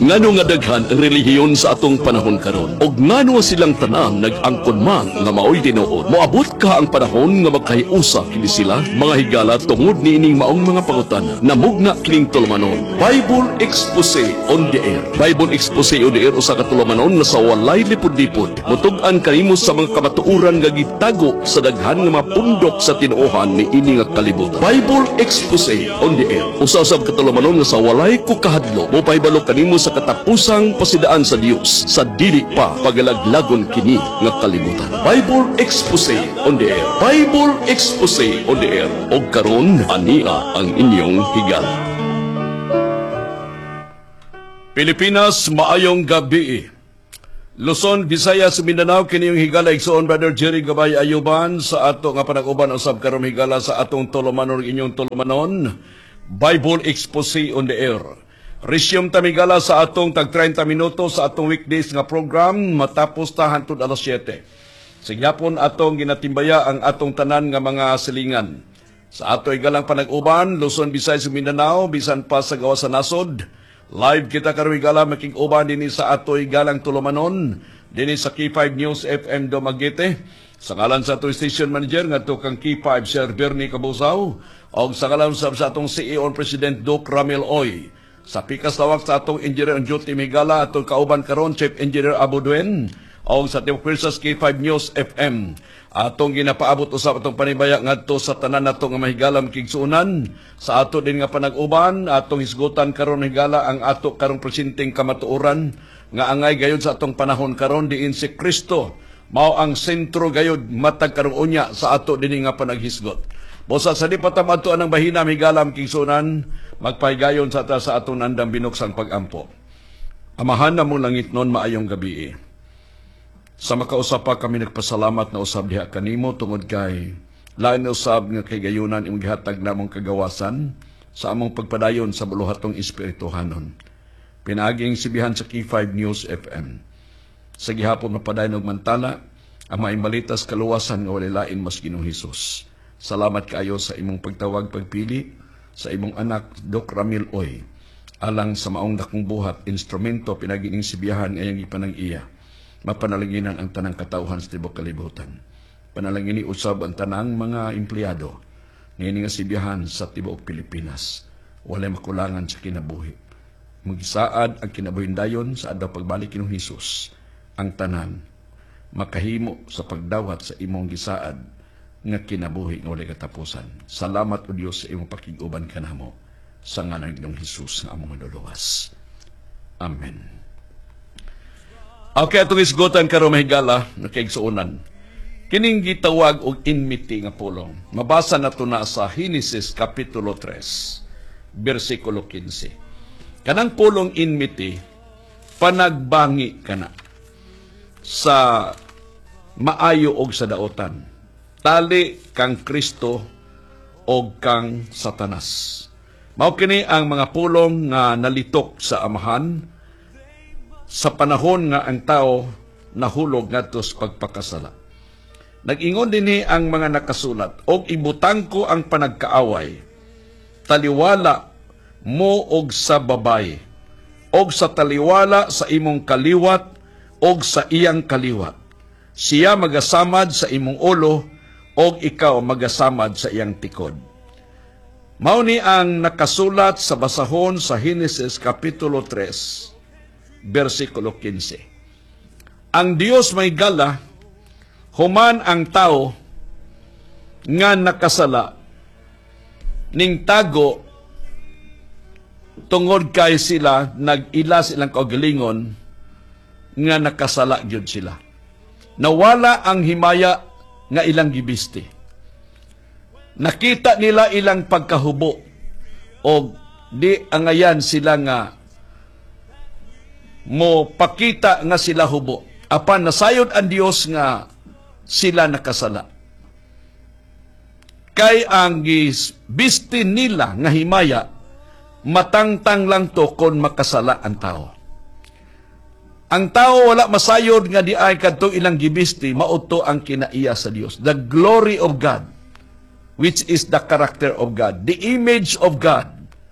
Ngano nga daghan ang relihiyon sa atong panahon karon, og ngano silang tanan nag-angkon man nga maoy tinuod. Moabot ka ang panahon nga magkahiusa kini sila mga higala tungod niining maong mga pangutana. Namugna kining tulumanon. Bible Expose on the Air. Bible Expose on the Air usa ka tulumanon nga sa walay lipod-lipod. Mutug-an kanimo sa mga kamatuoran nga gitago sa daghan nga mapundok sa tinuohan ni ini nga kalibutan. Bible Expose on the Air. Usa-usab ka tulumanon nga sa walay kukahadlo. Mopahibalo kanimo sa katapusang pasidaan sa Dios sa dili pa pagalaglagon kini nga kalibutan. Bible Expose on the Air. Bible Expose on the Air. Og karon ania ang inyong higala. Pilipinas, maayong gabi. Luzon, Visayas, Mindanao, kini yung higala igsoon Brother Jerry Gabay Ayuban sa ato nga panag-uban usab karon higala sa atong tulumanon inyong tulumanon. Bible Expose on the Air. Resume tamigala sa atong tag 30 minuto sa atong weekdays nga program matapos ta hangtod alas 7. Sigyapon atong ginatimbaya ang atong tanan nga mga silingan. Sa ato igalang panag-uban, Luzon, Visayas, Mindanao, bisan pa sa gawas sa nasod. Live kita karon igala making-uban dinhi sa ato igalang tulumanon dinhi sa K5 News FM Dumaguete. Sa ngalan sa atong station manager nga kang K5 Sir Bernie Cabusaw o sa ngalan sa atong CEO and President Doc Ramil Oy. Sa pikas tawag sa atong engineer ang duty Migala, atong kauban karon Chief Engineer Abu Duen, o sa atong Pirsas K5 News FM. Atong ginapaabot usab atong panibaya ngadto sa tanan nato nga mahigalam kigsuunan. Sa ato din nga panag-uban, atong hisgutan karon higala ang ato karong presinting kamatuoran nga angay gayud sa atong panahon karon diin si Kristo. Mao ang sentro gayud matag karong unya sa ato din nga panaghisgot. Bosa sa di patamadto anang bahina migalam kigsunan, magpahigayon sa atong nandang binuksang pag-ampo. Amahan na mong langit nun, maayong gabi. Sa makausap pa kami nagpasalamat na usab diha kanimo tungod kay lain na usab nga kay gayunan imong gihatag namong kagawasan sa among pagpadayon sa buluhatong espirituhanon. Pinaaging sibihan sa K5 News FM. Sa gihapon mapadayon og mantala ang maimbalitas kaluwasan nga walay lain mas Ginoong Hesus. Salamat kaayo sa imong pagtawag pagpili sa imong anak Doc Ramil Oy alang sa maong dakong buhat instrumento pinagining sibiyahan ngayong ipanang iya. Mapanalanginan ang tanang katawhan sa tibok kalibutan. Panalangini usab ang tanang mga empleyado ngayon nga sibiyahan sa tibok Pilipinas. Walay makulangan sa kinabuhi. Magisaad ang kinabuhin dayon sa adlaw pagbalik Ginoong Hesus. Ang tanan makahimo sa pagdawat sa imong gisaad nga kinabuhi nga walay katapusan. Salamat o Dios sa imong pakiguban kanamo sa ngalan ng Hesus nga among manluluwas. Amen. Okay, atong isgutan karon mahigala na kaigsuonan. Kining gitawag og enmity nga pulong. Mabasa nato na sa Genesis kapitulo 3, bersikulo 15. Kanang pulong enmity panagbangi kana sa maayo og sa daotan. Tali kang Kristo o kang Satanas. Mao kini ang mga pulong nga nalitok sa amahan sa panahon nga ang tao nahulog ngadto sa pagpakasala. Nag-ingon dinhi ang mga nakasulat, og ibutang ko ang panagkaaway, taliwala mo og sa babay, og sa taliwala sa imong kaliwat, og sa iyang kaliwat. Siya magasamad sa imong ulo, og ikaw magasamad sa iyang tikod. Mao ni ang nakasulat sa basahon sa Genesis kapitulo 3, bersikulo 15. Ang Dios may gala, human ang tao nga nakasala, ning tago tungod kay sila nag-ila silang kaugalingon nga nakasala gyud sila. Nawala ang himaya nga ilang gibisti. Nakita nila ilang pagkahubo o di angayan sila nga mo pakita nga sila hubo. Apan nasayod ang Dios nga sila nakasala. Kay ang gibisti nila nga himaya matangtang lang to kon makasala ang tao. Ang tao wala masayod nga di ay kadtong ilang gibisti, mauto ang kinaiya sa Dios. The glory of God, which is the character of God, the image of God,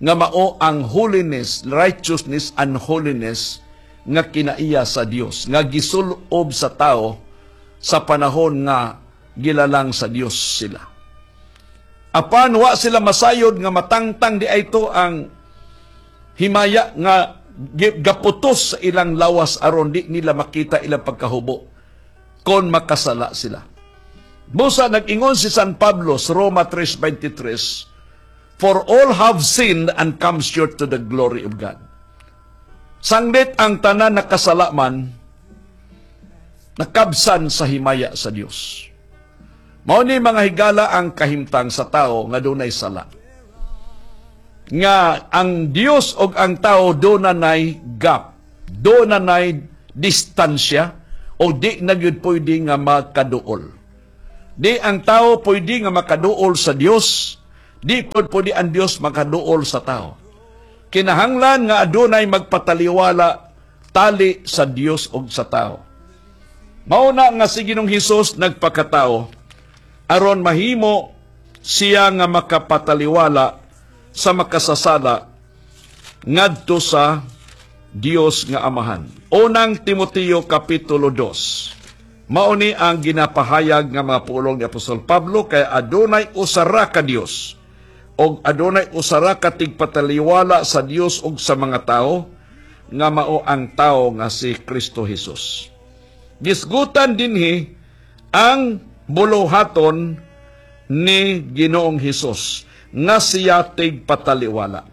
nga mao ang holiness, righteousness and holiness nga kinaiya sa Dios, nga gisulob sa tao sa panahon nga gilalang sa Dios sila. Apan wa sila masayod nga matangtang di ito ang himaya nga gaputos sa ilang lawas aron di nila makita ilang pagkahubo kon makasala sila. Busa nag-ingon si San Pablo sa Roma 3:23, "For all have sinned and come short to the glory of God." Sanglit ang tanan na kasalaman, nakabsan sa himaya sa Dios. Mao ni mga higala ang kahimtang sa tao nga dunay sala. Nga ang Dios o ang tao dunay gap, dunay distansya, o di na gyud pwede nga makaduol. Di ang tao pwede nga makaduol sa Dios, di pwede ang Dios makaduol sa tao. Kinahanglan nga adunay magpataliwala tali sa Dios o sa tao. Mauna nga si Ginoong Hesus nagpakatao aron mahimo siya nga makapataliwala sa makasasala ngadto sa Dios nga Amahan. Unang Timoteo Kapitulo 2. Mauni ang ginapahayag nga mga pulong ni Apostol Pablo kay adunay usara ka Dios og adunay usara ka tigpataliwala sa Dios ug sa mga tao nga mao ang tao nga si Kristo Hesus. Gisgutan dinhi ang buluhaton ni Ginoong Hesus nga siya tigpataliwala.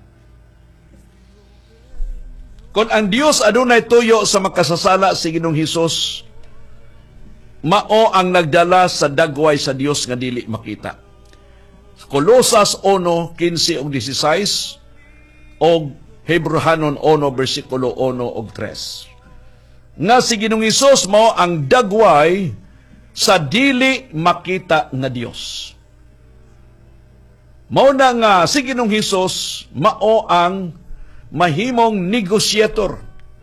Kung ang Dios adunay tuyo sa makasasala si Ginoong Hesus, mao ang nagdala sa dagway sa Dios nga dili makita. Kolosas 1:15 ug 16 og Hebrehanon 1 bersikulo 1 ug 3. Nga si Ginoong Hesus mao ang dagway sa dili makita nga Dios. Mao na nga si Ginoong Hesus mao ang mahimong negosyator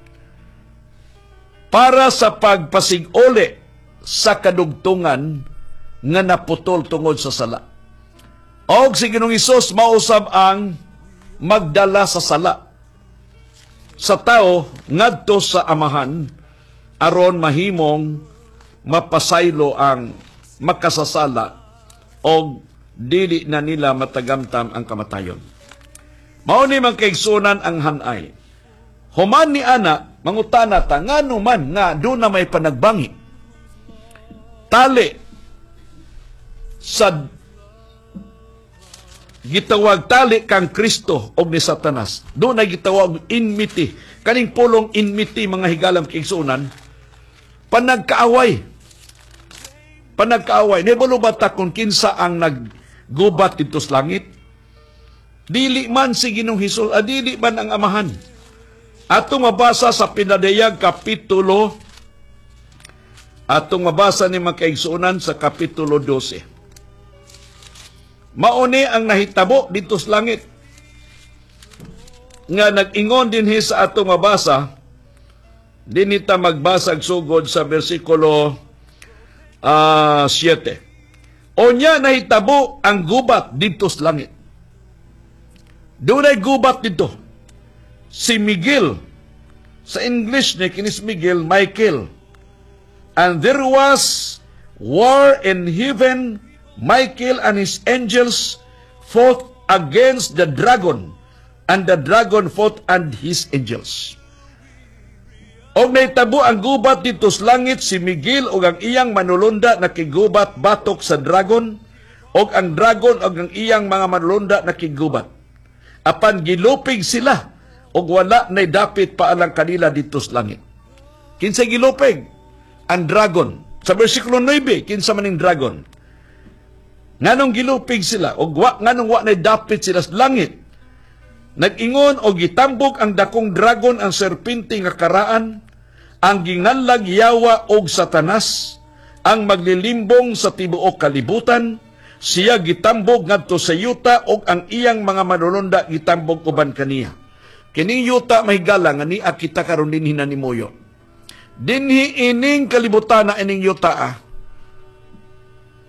para sa pagpasiguli sa kadugtungan nga naputol tungod sa sala. Og si Ginoong Hesus mausab ang magdala sa sala sa tao ngadto sa Amahan aron mahimong mapasaylo ang makasasala og dili na nila matagamtam ang kamatayon. Mao ni man kaigsunan ang hanay. Human ni ana mangutana ta ngano man nga do na may panagbangi. Tali sa gitawag tali kang Kristo og ni Satanas. Do na gitawag enmity. Kaning pulong enmity mga higalam kaigsunan panagkaaway. Panagkaaway. Nibalo ba ta kung kinsa ang naggubat dito sa langit? Dili man si Ginoong Hesus, dili man ang Amahan. Atong mabasa sa Pinadayag Kapitulo, atong mabasa ni makaigsunan sa Kapitulo 12. Mauni ang nahitabo dito sa langit. Nga nag-ingon din sa atong mabasa, dinita magbasag sugod sa versikulo 7. Onya nahitabo ang gubat dito sa langit. Doon ay gubat dito. Si Miguel, sa English ni kinis Miguel, Michael. And there was war in heaven. Michael and his angels fought against the dragon, and the dragon fought and his angels. Og nahitabo ang gubat dito sa langit, si Miguel og ang iyang manulunda nakigubat batok sa dragon, og ang dragon og ang iyang mga manulunda nakigubat. Apan gilupig sila og wala nay dapit pa alang kanila dito sa langit. Kinsa gilupig? Ang dragon. Sa bersikulo 9, kinsa maning dragon? Nganong gilupig sila og nganong wa nay dapit sila sa langit? Nag-ingon og gitambok ang dakong dragon ang serpente nga karaan, ang ginganlag Yawa og Satanas, ang maglilimbong sa tibuok kalibutan. Siya gitambog ngadto sa yuta og ang iyang mga manulunda gitambog uban kaniya. Kining yuta mahigala nga niya kita karon dinhi nanimuyo. Dinhi ining kalibutan na ining yuta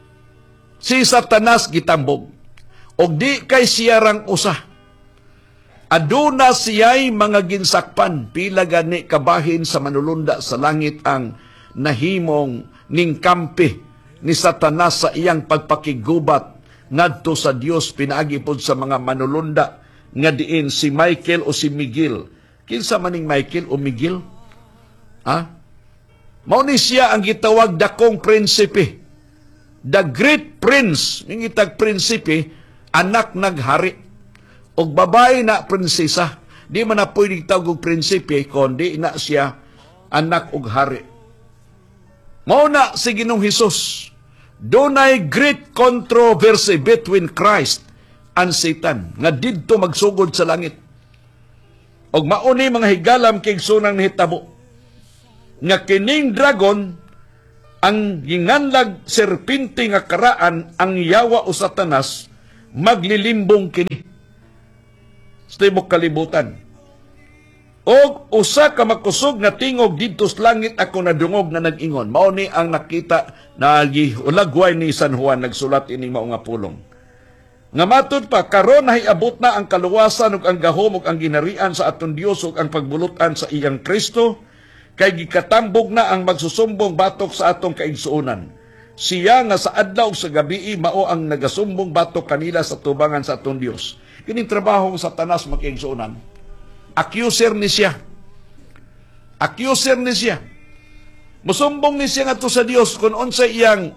si Satanas gitambog og di kay siya rang usa. Aduna siya'y mga ginsakpan, pila gani kabahin sa manulunda sa langit ang nahimong ning kampi ni Satanas sa iyang pagpakigubat ngadto sa Dios pinaagi pod sa mga manulunda nga diin si Michael o si Miguel. Kinsa maning Michael o Miguel? Ha? Mao ni siya ang gitawag dakong prinsipe. The great prince, ning itag prinsipe, anak naghari. Og babae na prinsesa, di man na pwedeng tawag og prinsipe, kundi na siya anak og hari. Mao na si Ginoong Hesus, dunay great controversy between Christ and Satan, nga didto magsugod sa langit. Og mauni mga higalam kay sunang nahitabo, nga kining dragon, ang ginganlag serpente nga karaan, ang yawa o Satanas, maglilimbong kini sa tibok kalibutan. Og usa ka makusog na tingog didto sa langit ako nadungog na nag-ingon. Mao ni ang nakita na ulagway ni San Juan nagsulat ining mao nga pulong. Nga matud pa karon nahiabot na ang kaluwasan ug ang gahom ug ang ginarian sa aton Dios ug ang pagbulutan sa iyang Kristo, kay gikatambog na ang magsusumbong batok sa atong kaigsuonan. Siya nga sa adlaw sa gabii mao ang nagasumbong batok kanila sa tubangan sa aton Dios. Kining trabaho sa Satanas makiigsuonan. Accuser ni siya. Accuser ni siya. Musumbong ni siya ngadto sa Dios kung unsa iyang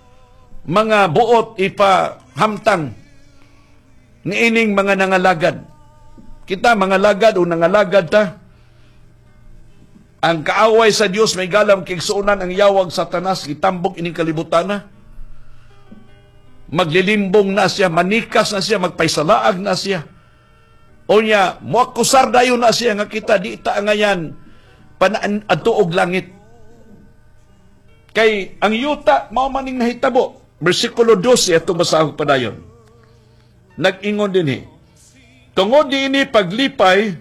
mga buot ipahamtang niining mga nangalagad. Kita mga lagad o nangalagad ta. Ang kaaway sa Dios may galam kiigsuonan ang yawag Satanas gitambok ining kalibutan na. Maglilimbong na siya, manikas na siya, magpaisalaag na siya. O niya, muakusar dayon na siya nga kita, di ta ngayon panaan adto og langit. Kay ang yuta, mao maning nahitabo. Versikulo 12, itong basahog pa dayon. Nag-ingon din tungod diini paglipay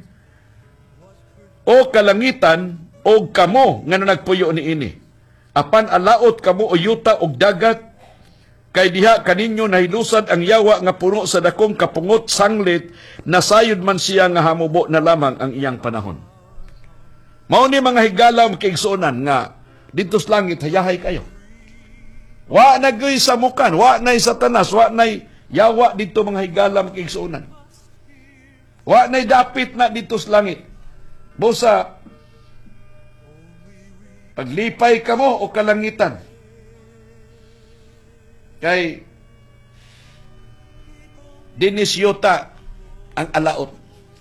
o kalangitan o kamo nga nagpuyo ni ini. Apan alaot kamo o yuta og dagat, kay diha kaninyo nahilusad ang yawa nga puno sa dakong kapungot sanglit, nasayod man siya nga hamubo na lamang ang iyang panahon. Mao ni mga higalaw makiigsuonan nga dito sa langit hayahay kayo. Wa na gyud samukan, wa nay Satanas, wa nay yawa dito mga higalaw makiigsuonan. Wa nay dapit na dito sa langit. Busa paglipay kamo o kalangitan. Kay dinis yuta ang alaot.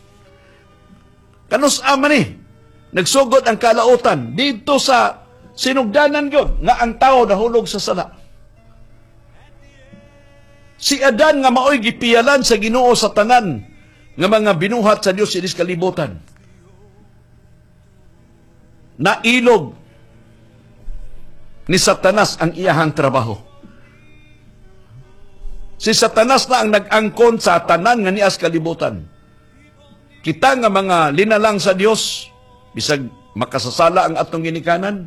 Kanus ama ni nagsugod ang kalautan dito sa sinugdanan gyud nga ang tao nahulog sa sala. Si Adan nga maoy gipiyalan sa Ginoo sa tanan nga mga binuhat sa Dios inis kalibutan. Nailog ni Satanas ang iyahang trabaho. Si Satanas na ang nag-angkon sa tanan nga nias kalibutan. Kita nga mga linalang sa Dios, bisag makasasala ang atong ginikanan.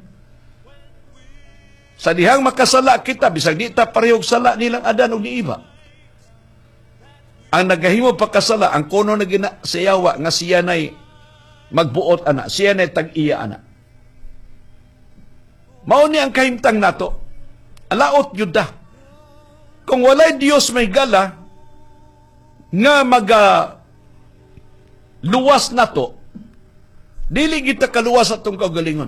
Sa dihang makasala kita, bisag di ta parehog sala nilang Adan o ni Eva. Ang nagahimo pagkasala, ang kuno na gina sa yawa nga siya na'y magbuot ana, siya na'y tag-iya ana. Mao ni ang kahimtang nato. Alaot yuda. Kung walay Dios may gala nga luwas nato, dili kita kaluwas atong kaugalingon.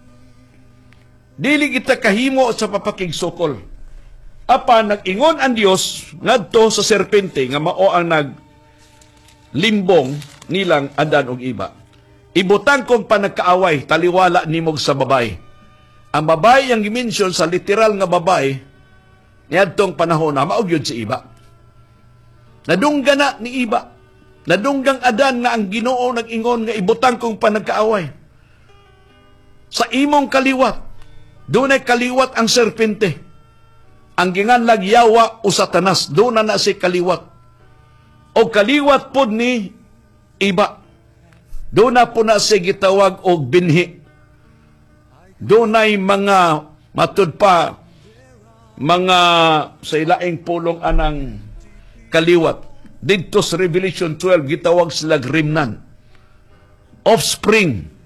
Dili kita kahimo sa papakigsukol. Apa nag-ingon ang Dios ngadto sa serpente nga mao ang naglimbong nilang Adan ug Eva. Ibutang kong panagkaaway taliwala nimog sa babae. Ang babae ang gimension sa literal nga babae niadtong panahon na maugyod si Eva. Nadungga na ni Eva. Nadunggang Adan nga ang Ginoo nag-ingon nga ibutang kong panagkaaway. Sa imong kaliwat, dunay kaliwat ang serpente. Ang ginganlag yawa o Satanas, doon na si kaliwat. O kaliwat pod ni Eva. Doon na po na si gitawag og binhi. Doon ay mga matud pa mga sa ilaing pulong anang kaliwat. Dito sa Revelation 12 gitawag sila remnant, offspring,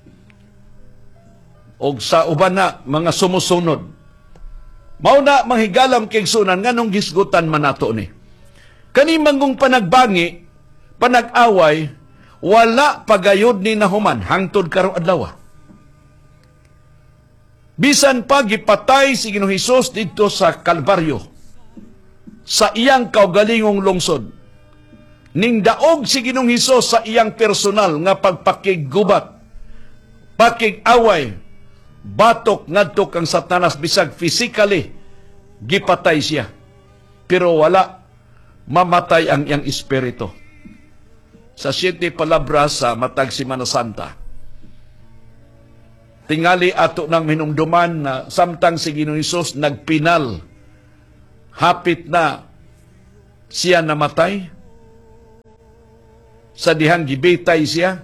o sa uban na mga sumusunod. Mao na manghigalam kay sunan nganong gisgutan man nato ni. Kani mangong panagbangi, panag-away, wala pagayod ni nahuman hangtod karong adlaw. Bisan pa gipatay si Ginoong Hesus dito sa Kalbaryo, sa iyang kaugalingong lungsod, ning daog si Ginoong Hesus sa iyang personal nga pagpakigubat, pakig-away, batok ngadto kang Satanas, bisag physically gipatay siya. Pero wala mamatay ang iyang espiritu. Sa 7 palabras sa matag Semana Santa, tingali ato ng minumduman na samtang si Ginoong Hesus nagpinal, hapit na siya namatay, sa dihang gibitay siya.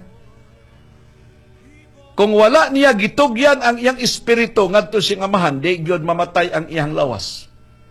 Kung wala niya gitugyan ang iyang espiritu ngadto siyang amahan, di gyud mamatay ang iyang lawas.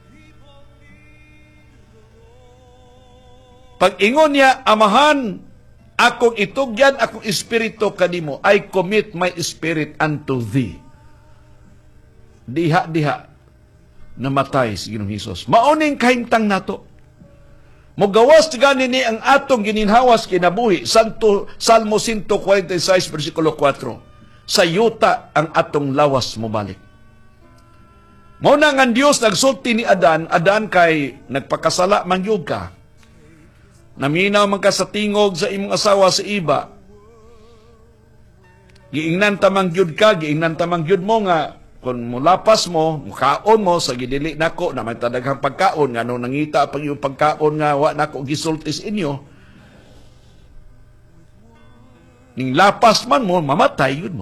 Pag ingon niya, amahan, akong itugyan, akong espiritu kanimo, I commit my spirit unto thee. Diha-diha, namatay si Ginoong Hesus. Mauning kahimtang nato. Mogawas gani ni ang atong gininhawas kinabuhi. Salmo 146, versikulo 4. Sa yuta ang atong lawas mo balik. Mao na nga Dios nagsulti ni Adan, Adan kay nagpakasala man yun ka. Naminaw man ka sa tingog sa imong asawa sa iba. Giingnan tamang yun ka, giingnan tamang yun mo nga, kung mulapas mo, mukaon mo, sa gidili nako na may tadaghang pagkaon, nga nung nangita pag yung pagkaon nga, wa nako gisultis inyo, ning lapas man mo, mamatay yun mo.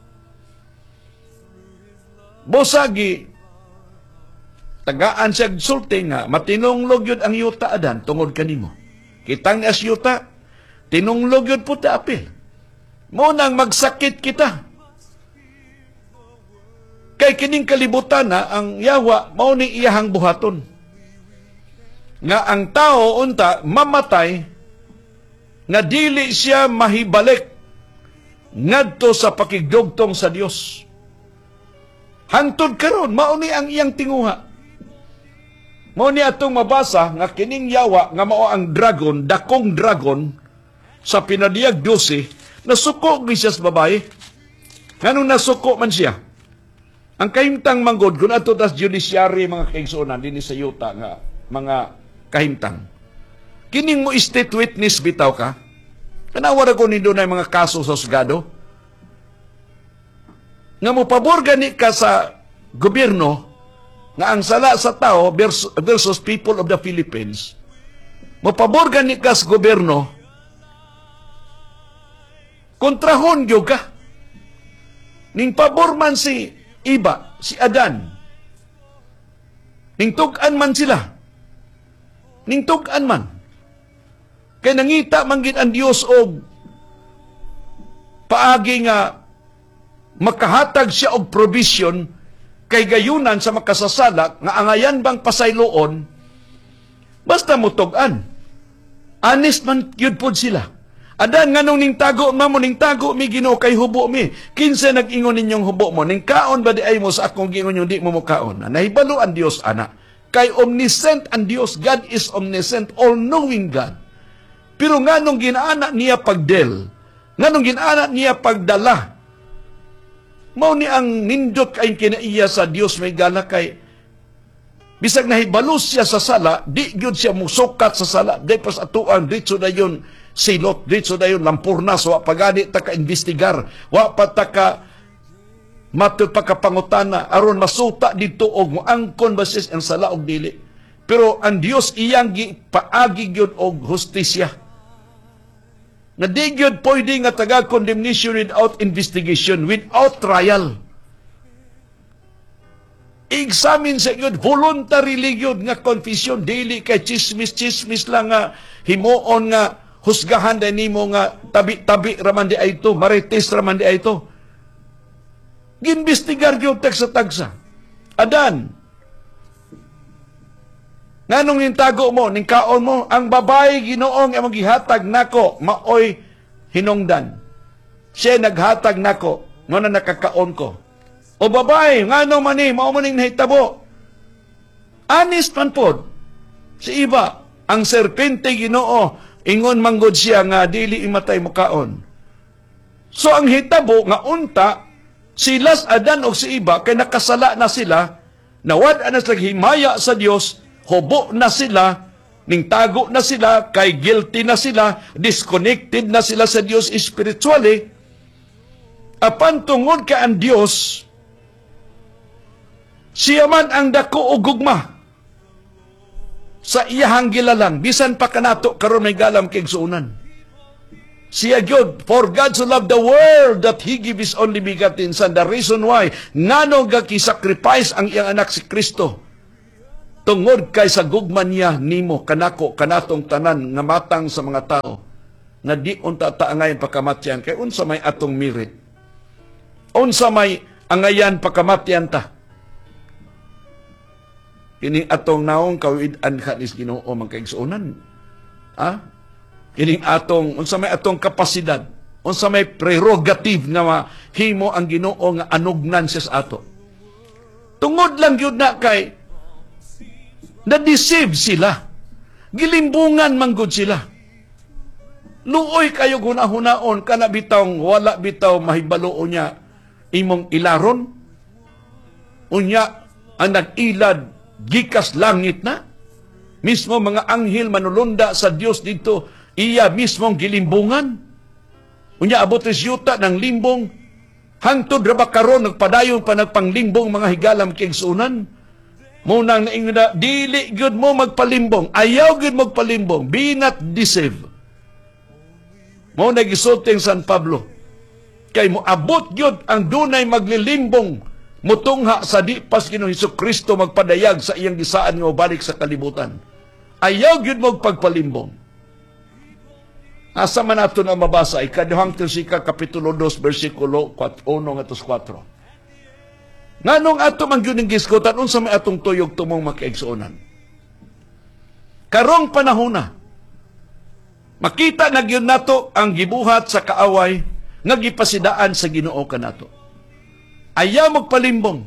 Bosagi, tagaan siya sulti nga, matinunglog yun ang yuta Adan, tungod kanimo. Kitang ni as yuta, tinunglog yun po ta apil. Munang magsakit kita. Kay kining kalibutan na ang yawa, mao ni iyahang buhaton. Nga ang tao unta mamatay, nga dili siya mahibalik ngadto sa pakigdugtong sa Dios. Hangtod karon mao ni ang iyang tinguha. Mao ni atong mabasa nga kining yawa nga mao ang dragon, dakong dragon sa pinadiyag 12, nasuko gi siya sa babae. Nganong nasuko man siya? Ang kahimtang manggod, kung ato tas judiciary mga kaigsunan, din sa yuta nga, mga kahimtang. Kining mo state witness bitaw ka? Kanawara ko nindo na mga kaso sa Sugado? Nga mo pabor gani ka sa gobyerno, nga ang sala sa tao versus people of the Philippines, mo pabor gani ka sa gobyerno, kontrahon gyud ka. Ning pabor man si iba, si Adan. Ning tug-an man sila. Ning tug-an man. Kay nangita man gid ang Dios og paagi nga makahatag siya og provision kay gayunan sa makasasala nga angayan bang pasayloon basta mo tug-an. Honest man gyud pod sila. Adan nganong ning tago mo ning tago mi Ginoo kay hubo mi. Kinsa nag-ingon ninyong hubo mo ning kaon ba di ay mo sa akong giingon yung di mo mukaon. Nahibalo ang Dios ana. Kay omniscient ang Dios, God is omniscient, all-knowing God. Pero nganong ginaana niya pagdel, nganong ginaana niya pagdala. Mao ni ang nindot kay kinaiya sa Dios may gala kay bisag nahibalo siya sa sala, di gyud siya musukat sa sala. Di pas atuang ditso dayon silot, ditso dayon lampurnas, wa pagani ta ka-investigar, wa pa ta ka matupakapangutana aron masuta dito og moangkon basis ang sala og dili. Pero ang Dios iyang gipaagi gyud og hustisya. Na di gyud pwede nga taga condemnation without investigation, without trial. I-examine sa gyud voluntarily gyud nga confession, dili kay chismis lang nga himuon nga husgahan din nimo nga tabi-tabi raman di ay ito, marites raman di ay ito. Ginbestigar yung tagsa-tagsa. Adan, Nganong hintago mo, ning kaon mo, ang babae Ginoong among gihatag nako, maoy hinungdan. Siya naghatag nako, nga na nakakaon ko. O babae, nganong mani, mao man ning nahitabo. Honest man pod. Si iba, ang serpente Ginoo, ingon manggod siya nga dili imatay mo kaon. So ang hitabo nga unta, silas Adan o si iba, kay nakasala na sila, nawad na sila himaya sa Dios, hubo na sila, ning tago na sila, kay guilty na sila, disconnected na sila sa Dios spiritually. Apan tungod ka ang Dios, siya man ang dako o gugma sa iyahang gilalang, bisan pa kanato karon may galam kay igsuunan. Siya gyud, for God so loved the world that He gave His only begotten Son. The reason why, ngano gaki-sacrifice ang iyang anak si Kristo. Tungod kay sa gugman niya nimo, kanako, kanatong tanan, nga matang sa mga tao, na di unta taangayan pakamatyan, kay unsa may atong merit. Unsa may angayan pakamatyan ta. Kining atong naong kawid-an kanis Ginoo man kaigsuonan. Kining atong unsa may atong kapasidad, unsa may prerogative nga mahimo ang Ginoo nga anugnan siya sa ato. Tungod lang gyud na kay na-deceive sila. Gilimbungan man gud sila. Luoy kayo hunahunaon kana bitawng wala bitaw mahibalo niya imong ilaron. Unya ang nag-ilad gikas langit na. Mismo mga anghel manulunda sa Dios dito, iya mismong gilimbungan. Unya abot is yuta ng limbong, hangtod ra ba karon nagpadayon pa nagpanglimbong mga higalam kay igsuunan. Munang naingon na, dili gyud mo magpalimbong, ayaw gyud magpalimbong, be not deceived. Mo nagisulting San Pablo, kay mo abot gyud ang dunay maglilimbong mutungha sa di pas Ginoong Hesukristo magpadayag sa iyang gisaan nga balik sa kalibutan. Ayaw gyud mo pagpalimbong. Asa man nato na mabasa, ikaduhang Tesika, Kapitulo 2, versikulo 1 ngadto 4. Nganong ato man gyud ning gisgotan, unsa may atong tuyog tumong makaigsuonan. Karong panahon na, makita na gyud nato ang gibuhat sa kaaway nga gipasidaan sa Ginoo kanato. Ayaw magpalimbong.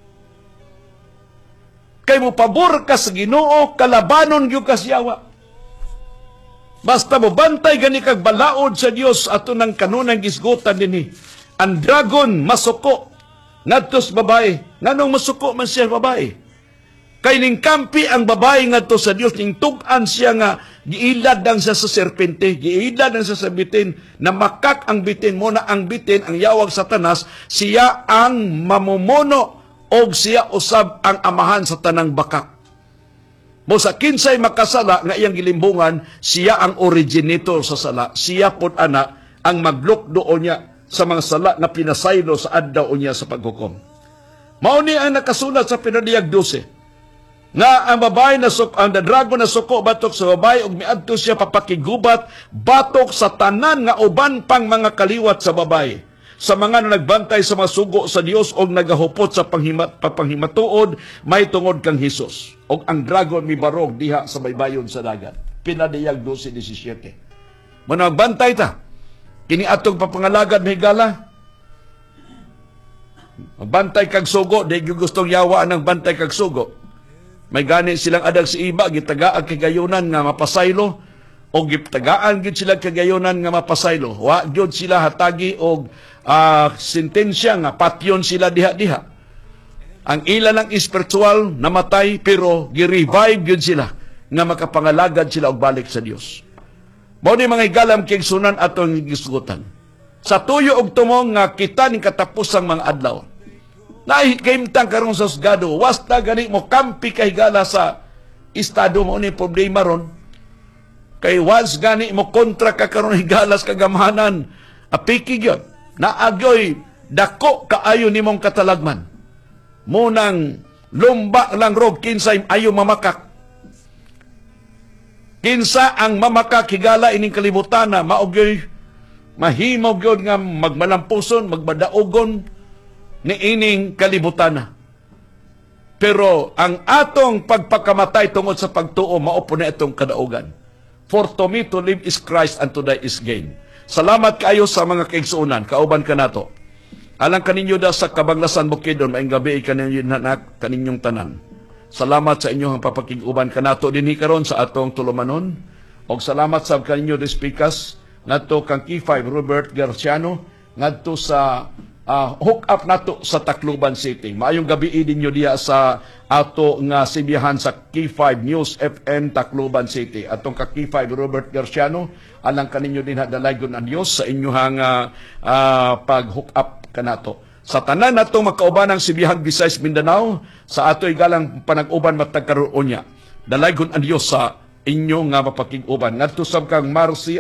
Kay mo pabor ka sa Ginoo, kalabanon gyud ka siyawa. Basta mo bantay gani kag balaod sa Dios ato nang kanunang gisgutan dinhi. Ang dragon masuko ngadto sa babae. Nganong masuko man siya babae? Kay ning kampi ang babae ngadto sa Dios, ning tug-an siya nga giilad ang siya sa serpente, giilad ang siya sa bitin, na makak ang bitin mo na ang bitin ang yawag Satanas, siya ang mamumuno o siya usab ang amahan sa tanang bakak. Mo sa kinsay makasala nga iyang gilimbungan, siya ang originator sa sala. Siya pod ana ang maglukdo niya sa mga sala nga pinasaylo sa adlaw niya sa paghukom. Mao ni ang nakasulat sa Pinadiyag 12 nga ang babae na ang dragon na suko batok sa babae ug miadto siya papakigubat batok sa tanan nga uban pang mga kaliwat sa babae. Sa mga nagbantay sa mga sugo sa Dios o nagahupot sa papanghimatuod, may tungod kang Hesus. O ang dragon mibarog diha sa baybayon sa dagat. Pinadiyag 12:17. Muna magbantay ta. Kini atong papangalagad na higala. Magbantay kag sugo, di gustong yawa ng bantay kag sugo. May gani silang adag sa iba, gitagaan kagayunan nga mapasaylo, o gitagaan gid sila kagayunan nga mapasaylo. Wa gyud sila hatagi og sentensya nga patyon sila diha-diha. Ang ilan ng spiritual namatay pero gi-revive gyud sila nga makapangalagad sila og balik sa Dios. Mao ni mga higalam kay sunan atong gisgutan. Sa tuyo og tumong nga kita ning katapusang mga adlaw. Naihimtang karon sa husgado, wasta gani mo kampi kay higala sa estado mo ni problema ron. Kay once gani mo kontra ka karon higalas kagamahanan, apiki gyud. Naagyoy dako kaayo nimong katalagman. Munang lumba lang rog kinsay ayo mamakak. Kinsa ang mamakak higala ining kalibutan na maugyoy mahimo gyud nga magmalampuson, magbadaogon ni ining kalibutan na. Pero ang atong pagpakamatay tungod sa pagtuo, maupo na itong kadaugan. For to me to live is Christ and to die is gain. Salamat kayo sa mga kaigsuunan, kauban ka nato. Alang kaninyo da sa kabanglasan Bukidnon, maing gabi kaninyong tanan. Salamat sa inyong papakiguban ka nato dinhi karon sa atong tulumanon. Og salamat sa kaninyo despikas ngadto kang K5 Robert Garciano ngadto sa hook up nato sa Tacloban City. Maayong gabi dinyo diya sa ato nga sibiyahan sa K5 News FM Tacloban City. Atong ka K5 Robert Garciano, alang kaninyo din dalaygon ang Dios sa inyong pag-hook up kanato. Sa tanan natong makaubanang Sibihang Visayas Mindanao, sa ato'y galang panag-uban matagkaroon niya. Dalaygon ang Dios sa inyo nga mapakig-uban. Ngadto sab kang Marcy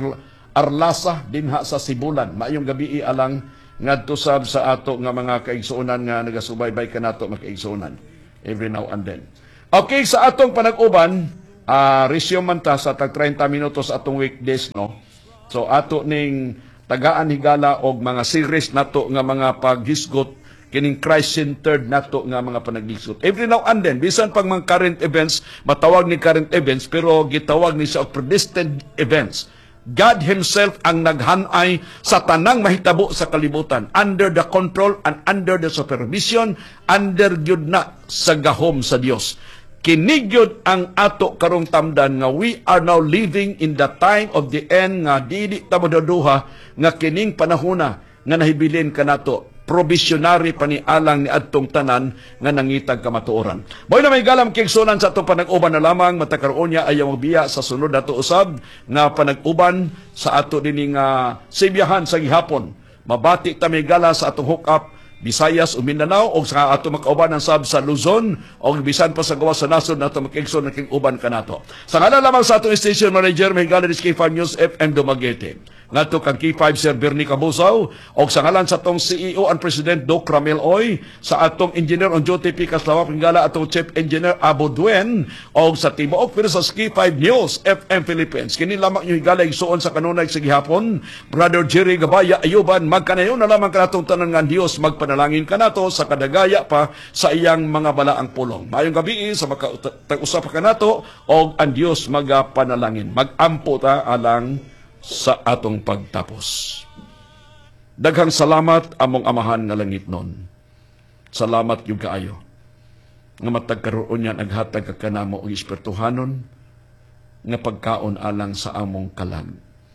Arlasa dinha sa Sibulan. Maayong gabi alang ngadto sab sa ato nga mga kaigsuonan nga nagasubaybay kanato makaigsuonan every now and then. Okay, sa atong panag-uban, resume man ta sa tag 30 minutos atong weekdays, no? So ato ning tagaan higala og mga series nato nga mga paghisgot kining Christ-centered nato nga mga panaghisgot. Every now and then, bisan pag mga current events, matawag ni current events, pero gitawag ni sa predestined events. God Himself ang naghanay sa tanang mahitabo sa kalibutan, under the control and under the supervision, under gyud na sa gahom sa Dios. Kinigyod ang ato karong tamdan nga we are now living in the time of the end nga dili ta modaduha nga kining panahona nga nahibilin kanato provisionary panialang ni adtong tanan nga nangitag kamatuoran. Moy na may galam kigsunan sa atong panag-uban na lamang matakaroon niya ayaw magbiya sa sunod nato usab nga panag-uban sa ato dining sibiyahan sa gihapon. Mabati ta may gala sa atong hook up Visayas o Mindanao o sa ato makauban ang sab sa Luzon o bisan pa sa gawas sa nasod na ato makigson na uban kanato. Sa ngalan lamang sa atong station manager may galan is K5 News FM Dumaguete. Ngadto kang K5 Sir Bernie Cabusaw o sa ngalan sa atong CEO and President Doc Ramel Oy, sa atong engineer on duty Picas Lawak pingala atong Chief Engineer Abo Duen o sa tibuok pero sa K5 News FM Philippines. Kini lamang yung higala igsuon sa kanunay sa gihapon. Brother Jerry Gabaya Ayuban magkanayon na lamang kanatong tanan nga Dios magpanalangin kanato sa kadagaya pa sa iyang mga balaang pulong. Mayong gabi sa makatag-usap kanato og ang Dios magapanalangin. Magampo ta alang sa atong pagtapos. Daghang salamat among amahan nga langit nun. Salamat yung kaayo. Nga matagkaroon niya naghatag ka kanamo og espirituhanon nga pagkaon alang sa among kalag.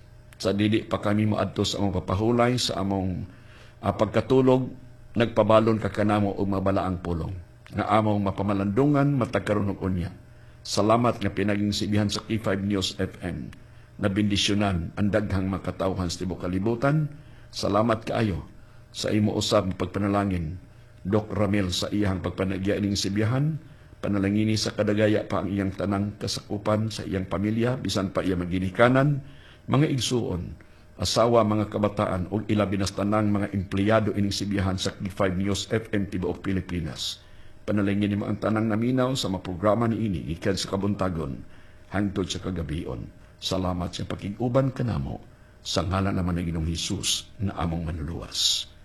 Sa dili pa kami maadto sa among papahulay, sa among pagkatulog, nagpabalon ka kanamo og mabalaang pulong. Nga among mapamalandungan, matagkaroon og unya. Salamat nga pinaging sibihan sa K5 News FM. Na bendisyonan ang daghang makatawhan sa tibuok kalibutan. Salamat kaayo sa imo usab pagpanalangin. Doc Ramel sa iyang pagpanagya ining sibiyahan, panalangini sa kadagaya pa ang iyang tanang kasakupan sa iyang pamilya, bisan pa iya maginikanan, mga igsuon, asawa, mga kabataan, o ilabi na tanang mga empleyado ining sibiyahan sa K5 News FM tibuok Pilipinas. Panalangin mo ang tanang naminaw sa mga programa ni ini, ikan sa kabuntagon, hangtod sa kagabion. Salamat sa pakiguban kanamo sa ngalan naman ng Ginoong Hesus na among manluluwas.